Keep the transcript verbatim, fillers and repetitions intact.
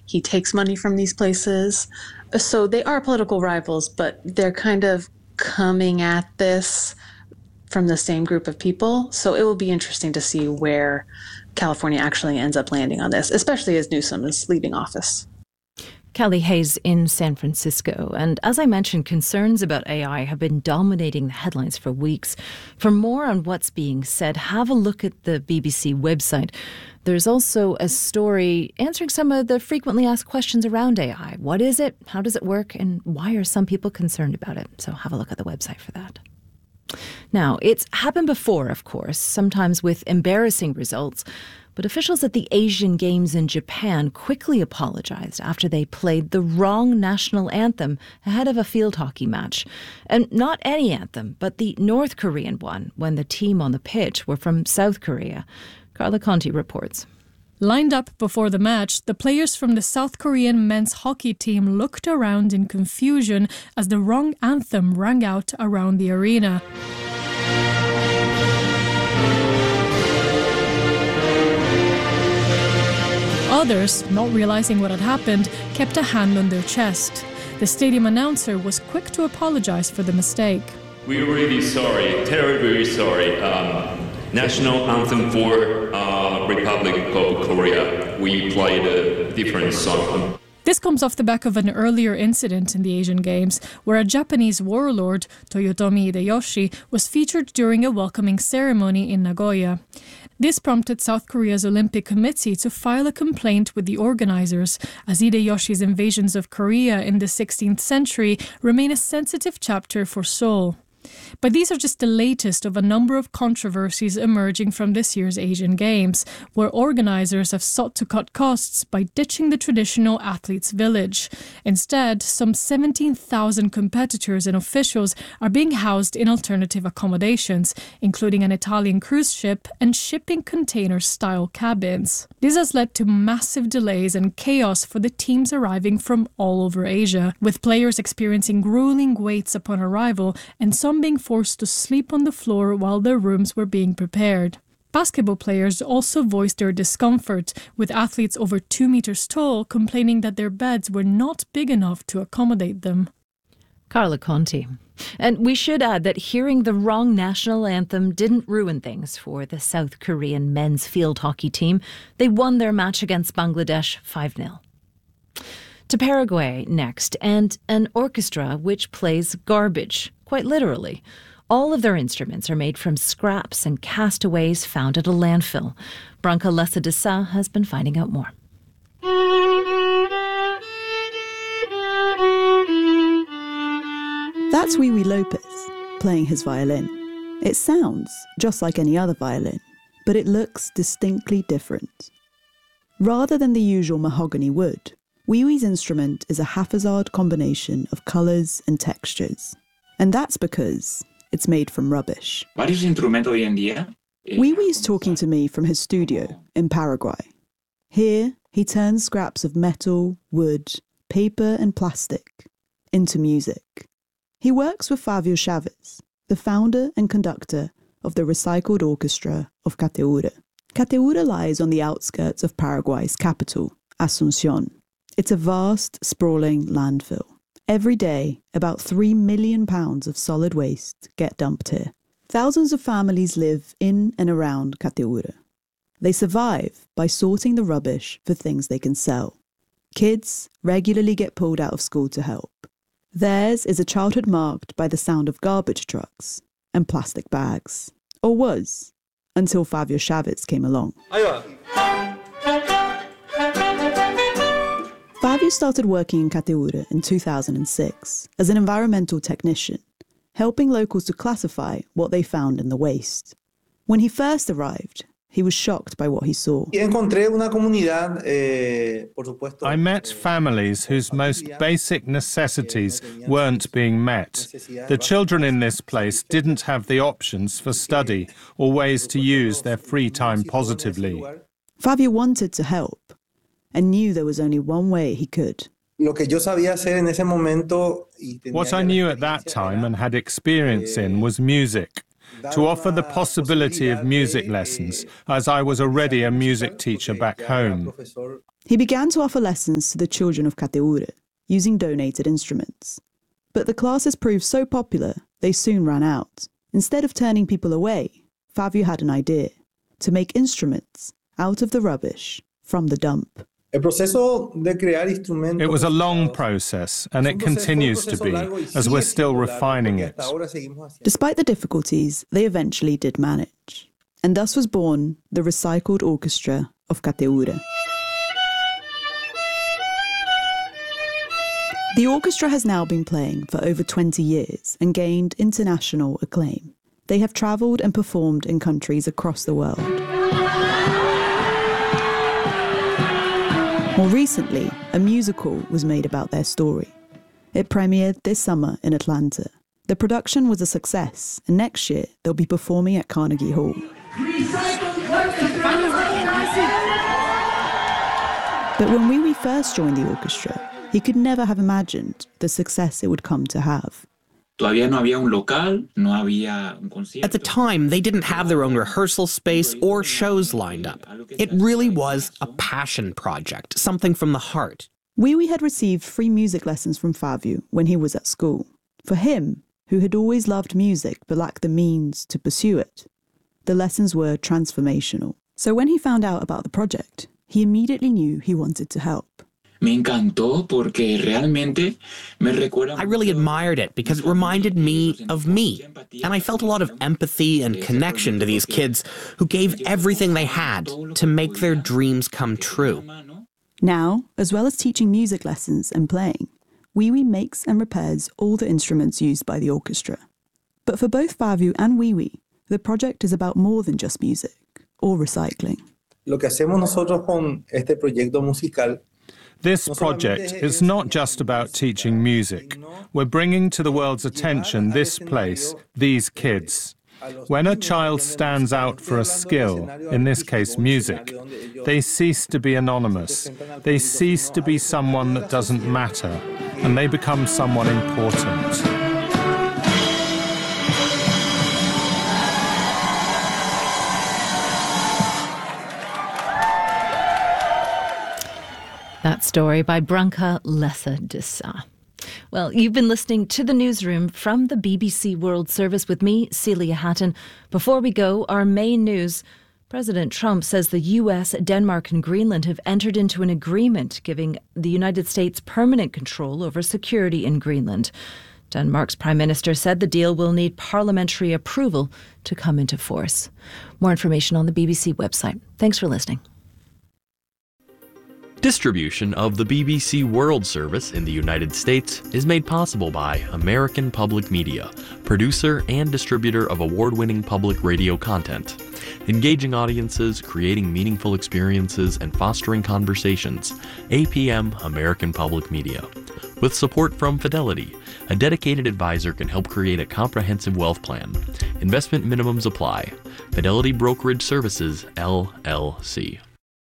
He takes money from these places. So they are political rivals, but they're kind of coming at this from the same group of people. So it will be interesting to see where California actually ends up landing on this, especially as Newsom is leaving office. Callie Hayes in San Francisco. And as I mentioned, concerns about A I have been dominating the headlines for weeks. For more on what's being said, have a look at the B B C website. There's also a story answering some of the frequently asked questions around A I. What is it? How does it work? And why are some people concerned about it? So have a look at the website for that. Now, it's happened before, of course, sometimes with embarrassing results. But officials at the Asian Games in Japan quickly apologized after they played the wrong national anthem ahead of a field hockey match. And not any anthem, but the North Korean one, when the team on the pitch were from South Korea. Carla Conti reports. Lined up before the match, the players from the South Korean men's hockey team looked around in confusion as the wrong anthem rang out around the arena. Others, not realizing what had happened, kept a hand on their chest. The stadium announcer was quick to apologize for the mistake. We're really sorry, terribly sorry. Um, national anthem for uh, Republic of Korea. We played a different song. This comes off the back of an earlier incident in the Asian Games, where a Japanese warlord, Toyotomi Hideyoshi, was featured during a welcoming ceremony in Nagoya. This prompted South Korea's Olympic Committee to file a complaint with the organizers, as Hideyoshi's invasions of Korea in the sixteenth century remain a sensitive chapter for Seoul. But these are just the latest of a number of controversies emerging from this year's Asian Games, where organizers have sought to cut costs by ditching the traditional athletes' village. Instead, some seventeen thousand competitors and officials are being housed in alternative accommodations, including an Italian cruise ship and shipping container-style cabins. This has led to massive delays and chaos for the teams arriving from all over Asia, with players experiencing grueling waits upon arrival and some being forced to sleep on the floor while their rooms were being prepared. Basketball players also voiced their discomfort, with athletes over two meters tall complaining that their beds were not big enough to accommodate them. Carla Conti. And we should add that hearing the wrong national anthem didn't ruin things for the South Korean men's field hockey team. They won their match against Bangladesh five nil. To Paraguay next, and an orchestra which plays garbage, quite literally. All of their instruments are made from scraps and castaways found at a landfill. Branca Lessa de Sa has been finding out more. That's Wee Wee Lopez, playing his violin. It sounds just like any other violin, but it looks distinctly different. Rather than the usual mahogany wood, Wee Wee's instrument is a haphazard combination of colours and textures. And that's because it's made from rubbish. Wee Wee's talking to me from his studio in Paraguay. Here, he turns scraps of metal, wood, paper and plastic into music. He works with Fabio Chavez, the founder and conductor of the recycled orchestra of Cateura. Cateura lies on the outskirts of Paraguay's capital, Asunción. It's a vast, sprawling landfill. Every day, about three million pounds of solid waste get dumped here. Thousands of families live in and around Cateura. They survive by sorting the rubbish for things they can sell. Kids regularly get pulled out of school to help. Theirs is a childhood marked by the sound of garbage trucks and plastic bags. Or was, until Fabio Chavez came along. Fabio started working in Cateura in two thousand six as an environmental technician, helping locals to classify what they found in the waste. When he first arrived, he was shocked by what he saw. I met families whose most basic necessities weren't being met. The children in this place didn't have the options for study or ways to use their free time positively. Fabio wanted to help and knew there was only one way he could. What I knew at that time and had experience in was music. to offer the possibility of music lessons, as I was already a music teacher back home. He began to offer lessons to the children of Kateure, using donated instruments. But the classes proved so popular, they soon ran out. Instead of turning people away, Fábio had an idea, to make instruments out of the rubbish from the dump. It was a long process, and it continues to be, as we're still refining it. Despite the difficulties, they eventually did manage. And thus was born the Recycled Orchestra of Kateure. The orchestra has now been playing for over twenty years and gained international acclaim. They have travelled and performed in countries across the world. More recently, a musical was made about their story. It premiered this summer in Atlanta. The production was a success, and next year they'll be performing at Carnegie Hall. But when Wiwi first joined the orchestra, he could never have imagined the success it would come to have. At the time, they didn't have their own rehearsal space or shows lined up. It really was a passion project, something from the heart. Wiwi had received free music lessons from Fábio when he was at school. For him, who had always loved music but lacked the means to pursue it, the lessons were transformational. So when he found out about the project, he immediately knew he wanted to help. I really admired it because it reminded me of me. And I felt a lot of empathy and connection to these kids who gave everything they had to make their dreams come true. Now, as well as teaching music lessons and playing, Wiwi makes and repairs all the instruments used by the orchestra. But for both Fábio and Wiwi, the project is about more than just music or recycling. Lo que hacemos nosotros con este proyecto musical. This project is not just about teaching music. We're bringing to the world's attention this place, these kids. When a child stands out for a skill, in this case music, they cease to be anonymous. They cease to be someone that doesn't matter, and they become someone important. That story by Branka Lessa de Sa. Well, you've been listening to The Newsroom from the B B C World Service with me, Celia Hatton. Before we go, our main news. President Trump says the U S, Denmark and Greenland have entered into an agreement giving the United States permanent control over security in Greenland. Denmark's Prime Minister said the deal will need parliamentary approval to come into force. More information on the B B C website. Thanks for listening. Distribution of the B B C World Service in the United States is made possible by American Public Media, producer and distributor of award-winning public radio content. Engaging audiences, creating meaningful experiences, and fostering conversations. A P M American Public Media. With support from Fidelity, a dedicated advisor can help create a comprehensive wealth plan. Investment minimums apply. Fidelity Brokerage Services, L L C.